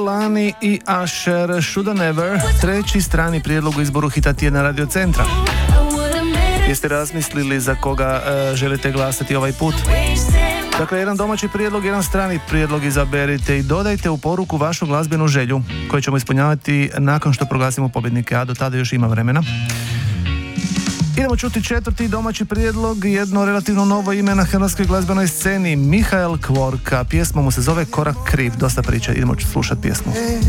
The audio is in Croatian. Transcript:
Lani i Usher Shoulda Never, treći strani prijedlog u izboru hita tjedna Radio Centra. Jeste razmislili za koga želite glasati ovaj put? Dakle, jedan domaći prijedlog, jedan strani prijedlog izaberite i dodajte u poruku vašu glazbenu želju koju ćemo ispunjavati nakon što proglasimo pobjednike, a do tada još ima vremena. Idemo čuti četvrti domaći prijedlog, jedno relativno novo ime na hrvatskoj glazbenoj sceni, Mihael Kvorka. Pjesma mu se zove Korak kriv, dosta priče, idemo slušati pjesmu.